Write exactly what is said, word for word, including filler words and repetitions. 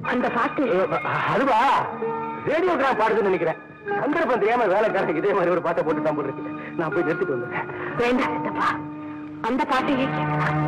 அந்த பாட்டு அதுவா ரேடியோகிராம் பாடுதுன்னு நினைக்கிறேன். சந்தர்ப்பம் தெரியாம வேலைக்காரங்க இதே மாதிரி ஒரு பாட்டை போட்டு தான் போட்டுருக்கேன். நான் போய் நிறுத்திட்டு வந்தேன். வேண்டாம் சித்தப்பா, அந்த பாட்டையே கேட்கலாம்.